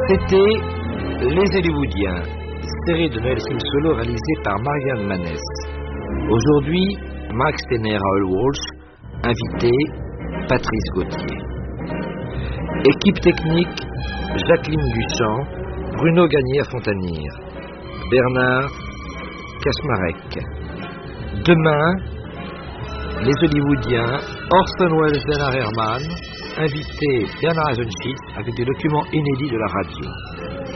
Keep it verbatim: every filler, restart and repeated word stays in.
C'était Les Hollywoodiens, série de Noël Film Solo réalisée par Marianne Manès. Aujourd'hui, Max Steiner à All Walsh, invité Patrice Gauthier. Équipe technique, Jacqueline Duchamp, Bruno Gagné à Fontanir, Bernard Kaczmarek. Demain, Les Hollywoodiens, Orson Welles, Bernard Herrmann, invité Bernard Eisenschitz avec des documents inédits de la radio.